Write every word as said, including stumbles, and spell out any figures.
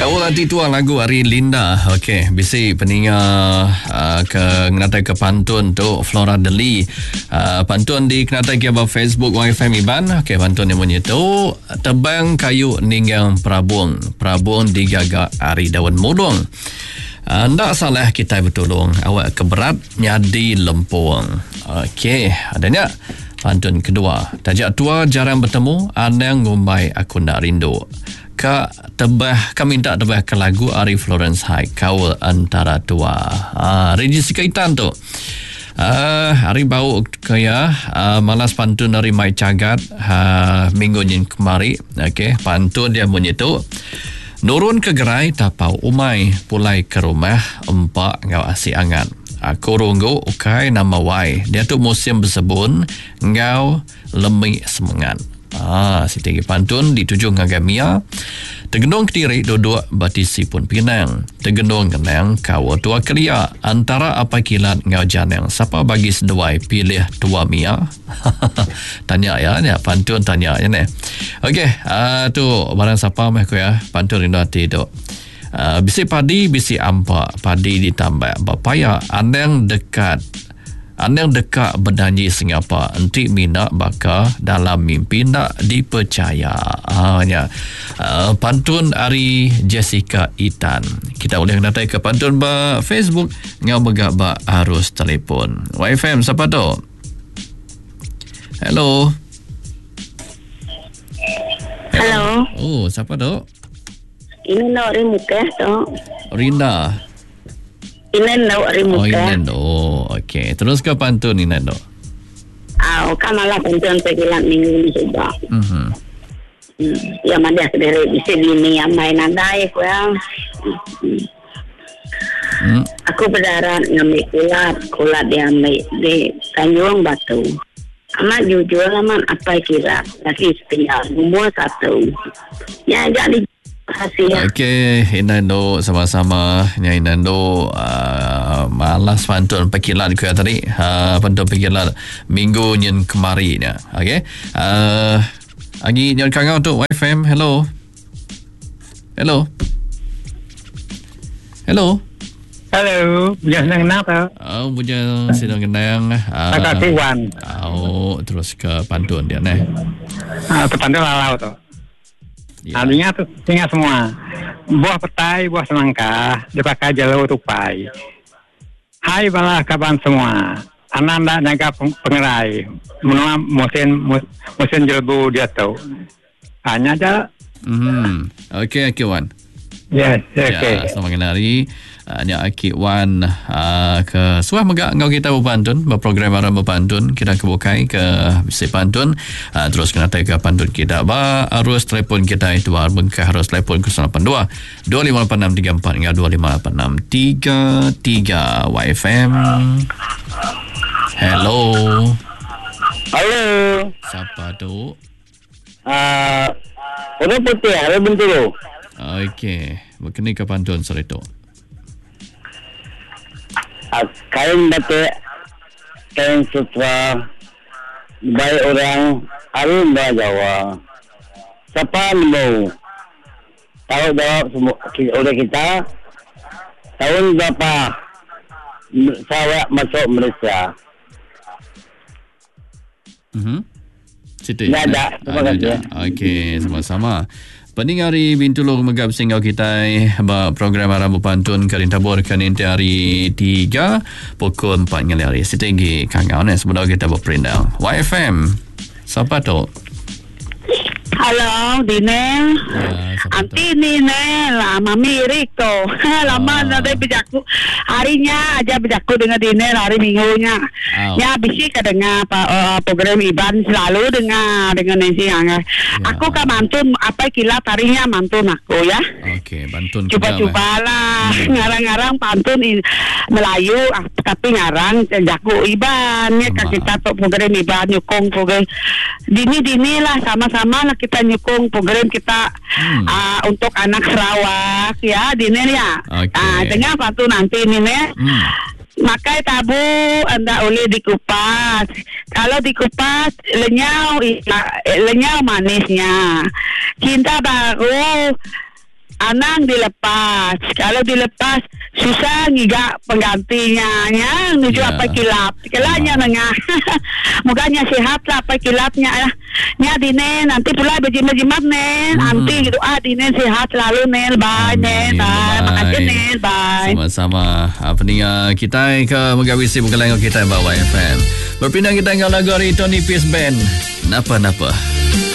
Kau nanti tuang lagu Ari Linda. Okey, bisi peninga uh, ke ngenatai ke pantun tu Flora Deli. Uh, pantun di kenatai ke Facebook Y F M Iban. Okey, pantun yang bunyi tu tebang kayu ninggang prabung. Prabung digagak Ari daun mulung. Uh, ndak salah kita bertolong. Awak keberat nyadi lempung. Okey, adanya pantun kedua. Tajak tua jarang bertemu, anang ngumbai aku nak rindu. Kak tebah kami minta tebah ke lagu Ari Florence High Kau Antara Tua. Ah, Regis Kaitan tu. Ah, Ari bau kaya ah, malas pantun dari Mai Cagat ah, minggu ni kemari. Okey, pantun dia bunyi tu. Nurun ke gerai tapau umai pulai ke rumah empak ngau asih angan. Aku runggu ukai nama wai. Dia tu musim bersebun ngau lemi semangat. Ah, si tinggi pantun dituju ngagamia. Tegendong kediri duduk batisi pun pinang. Tegendong kenang kau tua kelia. Antara apa kilat ngau janang. Siapa bagi seduai pilih tua mia? Tanya ya, ya pantun tanya ya ne. Okey, uh, tu barang siapa meh ko ya pantun rindu hati tu. Uh, bisi padi bisi ampak padi ditambah bapaya andang dekat andang dekat berdanji sengapa enti mina baka dalam mimpi nak dipercaya. Ah ya. Uh, pantun Ari Jessica Itan. Kita boleh natai ke pantun ba Facebook ngau begak ba arus telefon. Y F M siapa tu? Hello. Hello. Oh, siapa tu? Ini nak Rimuka tu. Rinda. Ini nak Rimuka. Oh, Inendo. Oh, okey. Terus ke pantun Inendo. Ah, kan malah pantun sekilan minggu ni juga. Mhm. Hmm. Ya mana sendiri bisa bini yang main andai aku yang. Hmm. Aku berdarah ngambil kulat, kulat dia ambil di Tanjung Batu. Amat jujur aman apa kira lagi setengah umur satu. Ya jadi kasih. Okey, Inando sama-sama. Nya Inando uh, malas pantun pekilat ku tadi. Uh, pantun pekilat minggu nyen kemari nya. Okey. Uh, Agi nyon kangau tu Y F M. Hello. Hello. Hello. Hello, punya senang kenal tak? Oh, punya sedang kenang. Uh, Kakak Tiwan. Oh, terus ke pantun dia neh. Ah, pantun lalau tu. Ya. Ah, ingat tu, ingat semua. Buah petai, buah semangka, dipakai jalur tupai. Hai bala kaban semua. Ananda jaga pengerai. Menua musim musim jelbu dia tu. Hanya aja. Hmm. Okey, Aki Wan. Yes, okey. Ya, selamat kenari. Nya Aki Wan uh, ke suah megak ngau kita berpantun berprogram arah berpantun kita kebukai ke bisi pantun uh, terus kena ke pantun kita ba arus telefon kita itu bengkah arus telefon kosong lapan dua dua lima lapan enam tiga empat hingga dua lima lapan enam tiga tiga. Y F M. Hello. Halo. Siapa tu? Ah, orang putih ada bentuk. Okey, berkenai ke pantun sore tu. Kain batik, kain sutra, baik orang Arun Jawa. Siapa mau tahu jawab semua oleh kita? Tahun berapa saya masuk Malaysia? Mhm. Situ. Tidak ada. Terima kasih. Okey, sama-sama. Peningari Bintulung megap singgau kita ba program Arabu Pantun karin taburkan inti hari tiga pukul empat ngali hari setinggi kangau ne sebelum kita berperindang. Y F M. Siapa tu? Halo, Dine. Ya, Anti ni ne lah, Mami Riko. Lama Ah. nanti bejaku. Harinya aja bejaku dengan Dine hari minggunya. Oh. Ya, bisi kedengar apa uh, program Iban selalu dengar dengan Nancy Angga. Aku kan mantun apa kilat harinya mantun aku ya. Okey, pantun Coba-coba lah hmm. ngarang-ngarang pantun in, Melayu ah, tapi ngarang jago Iban ya kan kita tu program Iban nyukung program dini-dini lah sama-sama lah kita nyukung program kita hmm. uh, untuk anak Sarawak ya dini ya. Okay. Ah, dengar pantun nanti ini nih. Hmm. Makai tabu anda boleh dikupas. Kalau dikupas lenyau lenyau manisnya. Cinta baru Anang dilepas. Kalau dilepas susah ngiga penggantinya nya nuju Ya. apa kilap. Kelanya nengah. Muganya sehat lah apa kilapnya ya. Nya dine nanti pula berjimat-jimat nen. Hmm. Nanti gitu ah dine sehat selalu nen. Bye nen. Amin. Bye. Bye. Makasih nen. Bye. Sama-sama. Ha, peningat kita ke Megawisi bukan lain kita bawa F M. Berpindah kita dengan lagu hari Tony Peace Band. Napa-napa.